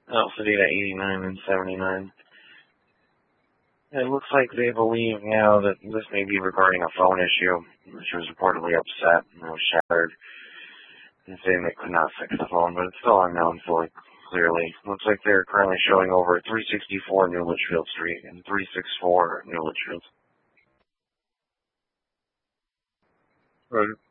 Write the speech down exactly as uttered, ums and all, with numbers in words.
Alpha Data eighty-nine and seventy-nine. It looks like they believe now that this may be regarding a phone issue, which was reportedly upset and was shattered, and saying they could not fix the phone, but it's still unknown fully clearly. Looks like they're currently showing over three sixty-four New Litchfield Street and three sixty-four New Litchfield. Right.